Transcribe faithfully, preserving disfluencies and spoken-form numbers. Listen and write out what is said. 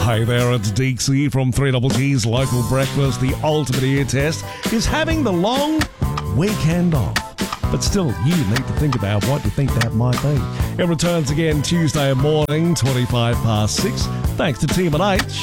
Hey there, it's Deeksy from three Double G's Local Breakfast. The ultimate ear test is having the long weekend off. But still, you need to think about what you think that might be. It returns again Tuesday morning, twenty-five past six. Thanks to Team at eight.